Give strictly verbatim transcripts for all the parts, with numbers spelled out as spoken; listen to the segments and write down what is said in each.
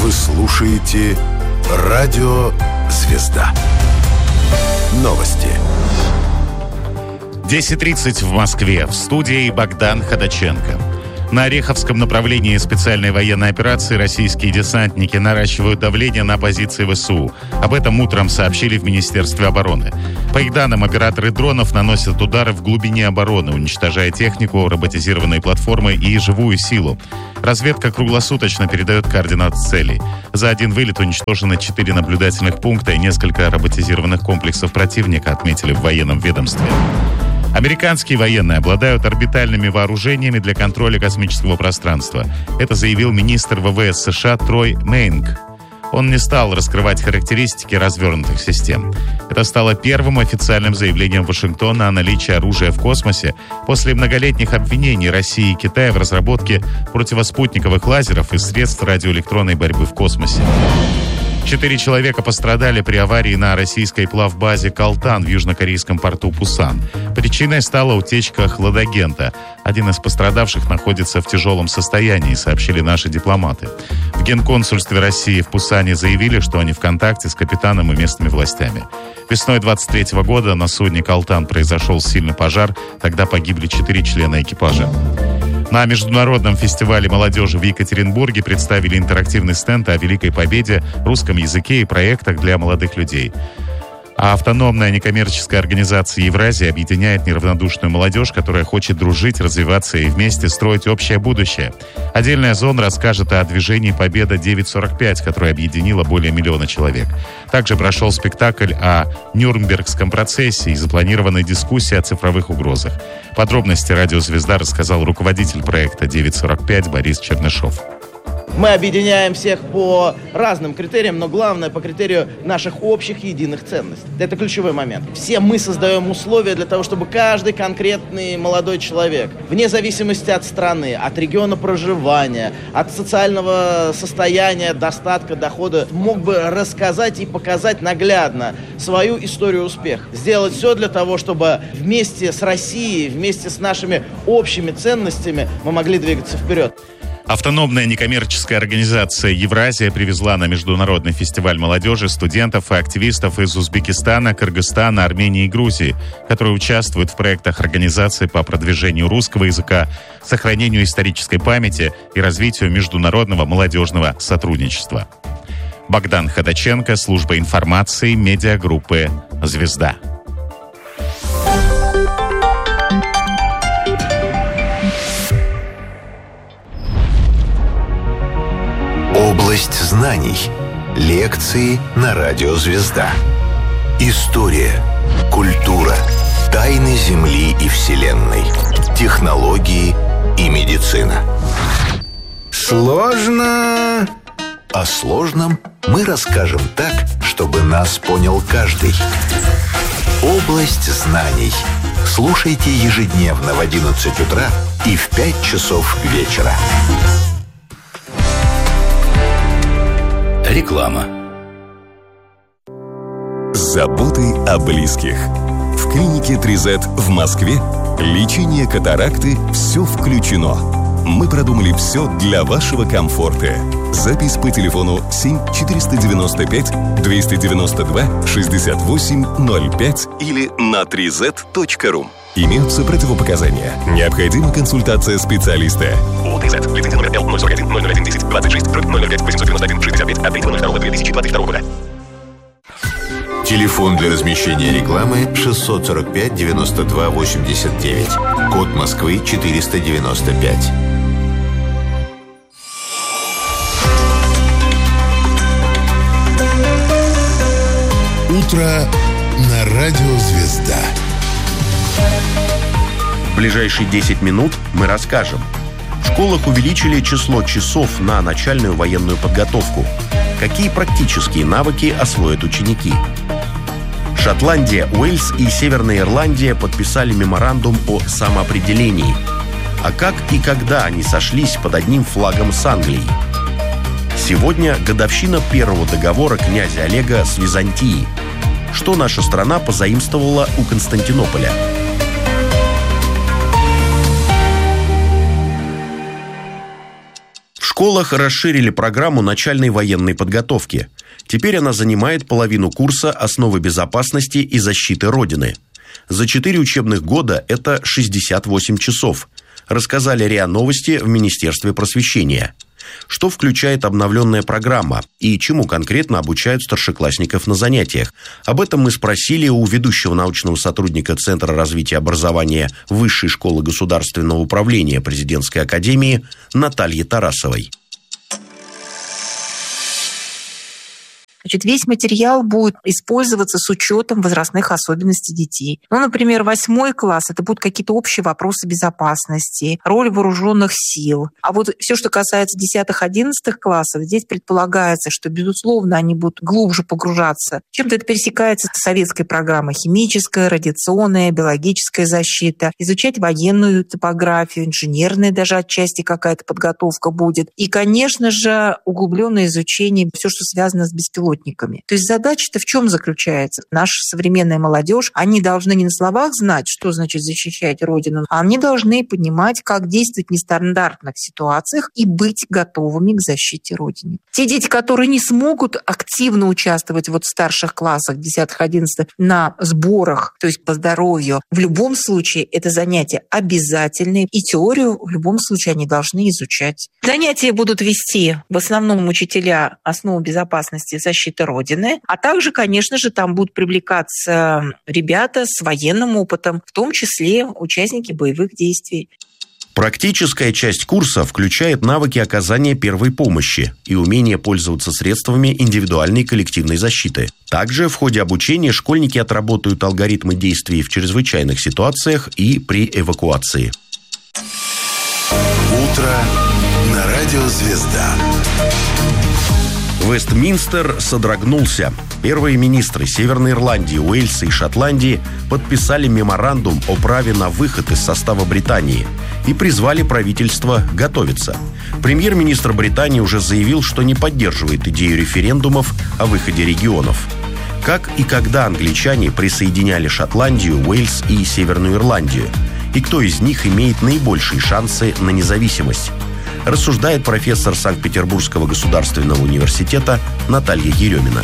Вы слушаете Радио Звезда. Новости. десять тридцать в Москве. В студии Богдан Ходаченко. На Ореховском направлении специальной военной операции российские десантники наращивают давление на позиции ВСУ. Об этом утром сообщили в Министерстве обороны. По их данным, операторы дронов наносят удары в глубине обороны, уничтожая технику, роботизированные платформы и живую силу. Разведка круглосуточно передает координаты целей. За один вылет уничтожено четыре наблюдательных пункта и несколько роботизированных комплексов противника, отметили в военном ведомстве. Американские военные обладают орбитальными вооружениями для контроля космического пространства. Это заявил министр ВВС США Трой Мейнг. Он не стал раскрывать характеристики развернутых систем. Это стало первым официальным заявлением Вашингтона о наличии оружия в космосе после многолетних обвинений России и Китая в разработке противоспутниковых лазеров и средств радиоэлектронной борьбы в космосе. Четыре человека пострадали при аварии на российской плавбазе «Калтан» в южнокорейском порту Пусан. Причиной стала утечка хладагента. Один из пострадавших находится в тяжелом состоянии, сообщили наши дипломаты. В Генконсульстве России в Пусане заявили, что они в контакте с капитаном и местными властями. Весной двадцать третьего года на судне «Калтан» произошел сильный пожар. Тогда погибли четыре члена экипажа. На международном фестивале молодежи в Екатеринбурге представили интерактивный стенд о Великой Победе, русском языке и проектах для молодых людей. А автономная некоммерческая организация «Евразия» объединяет неравнодушную молодежь, которая хочет дружить, развиваться и вместе строить общее будущее. Отдельная зона расскажет о движении «Победа девять сорок пять», которое объединило более миллиона человек. Также прошел спектакль о Нюрнбергском процессе и запланирована дискуссия о цифровых угрозах. Подробности «Радио Звезда» рассказал руководитель проекта девять сорок пять Борис Чернышов. Мы объединяем всех по разным критериям, но главное по критерию наших общих единых ценностей. Это ключевой момент. Все мы создаем условия для того, чтобы каждый конкретный молодой человек, вне зависимости от страны, от региона проживания, от социального состояния, достатка, дохода, мог бы рассказать и показать наглядно свою историю успеха. Сделать все для того, чтобы вместе с Россией, вместе с нашими общими ценностями мы могли двигаться вперед. Автономная некоммерческая организация «Евразия» привезла на международный фестиваль молодежи студентов и активистов из Узбекистана, Кыргызстана, Армении и Грузии, которые участвуют в проектах организации по продвижению русского языка, сохранению исторической памяти и развитию международного молодежного сотрудничества. Богдан Ходаченко, служба информации, медиагруппы «Звезда». Область знаний. Лекции на Радио Звезда. История, культура, тайны Земли и Вселенной, технологии и медицина. Сложно. О сложном мы расскажем так, чтобы нас понял каждый. Область знаний. Слушайте ежедневно в одиннадцать утра и в пять часов вечера. Реклама. Заботы о близких. В клинике три зет в Москве лечение катаракты «Все включено». Мы продумали все для вашего комфорта. Запись по телефону семь четыреста девяносто пять двести девяносто два шестьдесят восемь ноль пять или на три зет точка ру. Имеются противопоказания. Необходима консультация специалиста. ООО «три зет». Лицензия номер Л ноль сорок один ноль ноль один десять двадцать шесть ноль ноль пять восемьсот девяносто один шестьдесят пять от третьего ноль второго две тысячи двадцать второго года. Телефон для размещения рекламы шестьсот сорок пять девяносто два восемьдесят девять. Код Москвы четыреста девяносто пять. Утро на Радио Звезда. В ближайшие десять минут мы расскажем. В школах увеличили число часов на начальную военную подготовку. Какие практические навыки освоят ученики? Шотландия, Уэльс и Северная Ирландия подписали меморандум о самоопределении. А как и когда они сошлись под одним флагом с Англией? Сегодня годовщина первого договора князя Олега с Византией. Что наша страна позаимствовала у Константинополя? В школах расширили программу начальной военной подготовки. Теперь она занимает половину курса «Основы безопасности и защиты Родины». За четыре учебных года это шестьдесят восемь часов, рассказали РИА Новости в Министерстве просвещения. Что включает обновленная программа и чему конкретно обучают старшеклассников на занятиях? Об этом мы спросили у ведущего научного сотрудника Центра развития образования Высшей школы государственного управления Президентской академии Натальи Тарасовой. Значит, весь материал будет использоваться с учетом возрастных особенностей детей. Ну, например, восьмой класс – это будут какие-то общие вопросы безопасности, роль вооруженных сил. А вот все, что касается десятых-одиннадцатых классов, здесь предполагается, что, безусловно, они будут глубже погружаться. Чем-то это пересекается с советской программой: химическая, радиационная, биологическая защита, изучать военную топографию, инженерная даже отчасти какая-то подготовка будет. И, конечно же, углубленное изучение, все, что связано с беспилотниками. То есть задача-то в чем заключается? Наша современная молодежь, они должны не на словах знать, что значит защищать Родину, а они должны понимать, как действовать в нестандартных ситуациях и быть готовыми к защите Родины. Те дети, которые не смогут активно участвовать вот в старших классах, десятых-одиннадцатых, на сборах, то есть по здоровью, в любом случае это занятия обязательные, и теорию в любом случае они должны изучать. Занятия будут вести в основном учителя основы безопасности и защиты Родины, а также, конечно же, там будут привлекаться ребята с военным опытом, в том числе участники боевых действий. Практическая часть курса включает навыки оказания первой помощи и умение пользоваться средствами индивидуальной и коллективной защиты. Также в ходе обучения школьники отработают алгоритмы действий в чрезвычайных ситуациях и при эвакуации. Утро на радио «Звезда». Вестминстер содрогнулся. Первые министры Северной Ирландии, Уэльса и Шотландии подписали меморандум о праве на выход из состава Британии и призвали правительство готовиться. Премьер-министр Британии уже заявил, что не поддерживает идею референдумов о выходе регионов. Как и когда англичане присоединяли Шотландию, Уэльс и Северную Ирландию? И кто из них имеет наибольшие шансы на независимость? Рассуждает профессор Санкт-Петербургского государственного университета Наталья Еремина.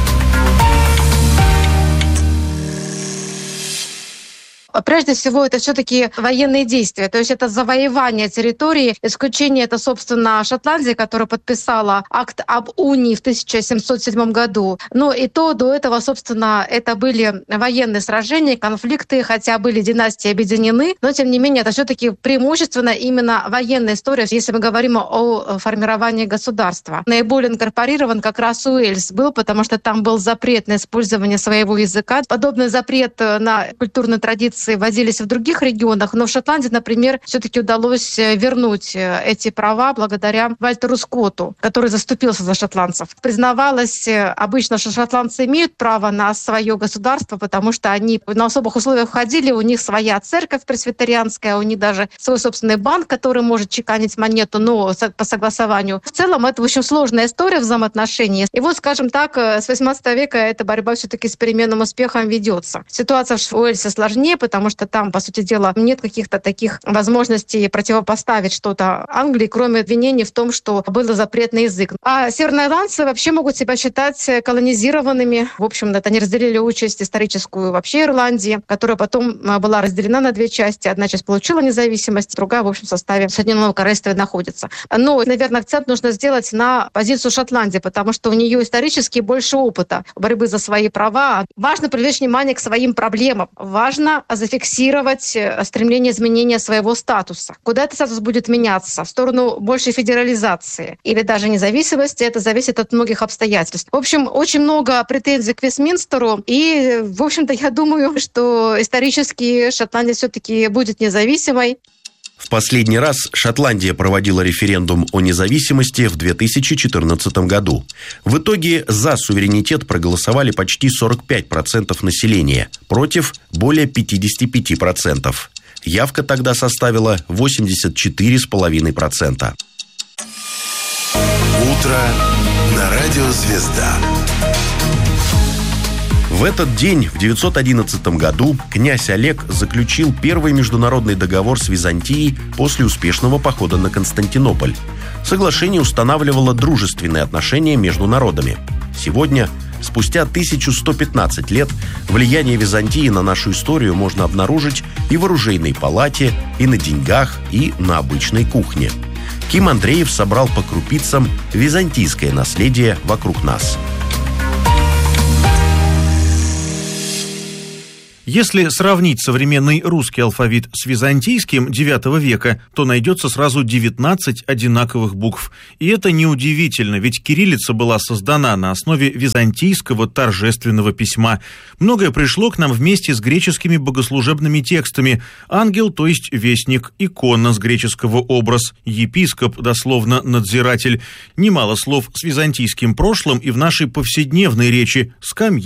Прежде всего, это все-таки военные действия, то есть это завоевание территории. Исключение это, собственно, Шотландия, которая подписала акт об унии в тысяча семьсот седьмом году. Но и то до этого, собственно, это были военные сражения, конфликты, хотя были династии объединены, но тем не менее это все-таки преимущественно именно военная история, если мы говорим о формировании государства. Наиболее инкорпорирован как раз Уэльс был, потому что там был запрет на использование своего языка. Подобный запрет на культурные традиции вводились в других регионах, но в Шотландии, например, все-таки удалось вернуть эти права благодаря Вальтеру Скотту, который заступился за шотландцев. Признавалось обычно, что шотландцы имеют право на свое государство, потому что они на особых условиях входили, у них своя церковь пресвитерианская, у них даже свой собственный банк, который может чеканить монету, но по согласованию. В целом это очень сложная история взаимоотношений. И вот, скажем так, с восемнадцатого века эта борьба все-таки с переменным успехом ведется. Ситуация в Уэльсе сложнее, потому потому что там, по сути дела, нет каких-то таких возможностей противопоставить что-то Англии, кроме обвинений в том, что был запретный язык. А северноирландцы вообще могут себя считать колонизированными. В общем, это они разделили участь историческую вообще Ирландии, которая потом была разделена на две части. Одна часть получила независимость, другая, в общем, в составе Соединенного Королевства находится. Но, наверное, акцент нужно сделать на позицию Шотландии, потому что у нее исторически больше опыта борьбы за свои права. Важно привлечь внимание к своим проблемам. Важно зафиксировать стремление изменения своего статуса. Куда этот статус будет меняться? В сторону большей федерализации или даже независимости? Это зависит от многих обстоятельств. В общем, очень много претензий к Вестминстеру. И, в общем-то, я думаю, что исторически Шотландия все-таки будет независимой. В последний раз Шотландия проводила референдум о независимости в две тысячи четырнадцатом году. В итоге за суверенитет проголосовали почти сорок пять процентов населения, против более пятьдесят пять процентов. Явка тогда составила восемьдесят четыре целых пять десятых процента. Утро на радио «Звезда». В этот день, в девятьсот одиннадцатом году, князь Олег заключил первый международный договор с Византией после успешного похода на Константинополь. Соглашение устанавливало дружественные отношения между народами. Сегодня, спустя тысяча сто пятнадцать лет, влияние Византии на нашу историю можно обнаружить и в оружейной палате, и на деньгах, и на обычной кухне. Ким Андреев собрал по крупицам византийское наследие вокруг нас. Если сравнить современный русский алфавит с византийским девятого века, то найдется сразу девятнадцать одинаковых букв. И это неудивительно, ведь кириллица была создана на основе византийского торжественного письма. Многое пришло к нам вместе с греческими богослужебными текстами. Ангел, то есть вестник, икона с греческого образ, епископ, дословно надзиратель. Немало слов с византийским прошлым и в нашей повседневной речи: скамья,